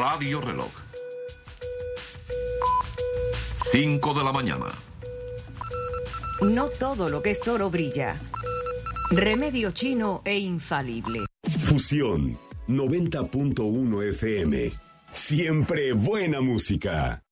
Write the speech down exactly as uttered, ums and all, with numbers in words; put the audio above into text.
Radio Reloj. cinco de la mañana. No todo lo que es oro brilla. Remedio chino e infalible. Fusión noventa punto uno F M. Siempre buena música.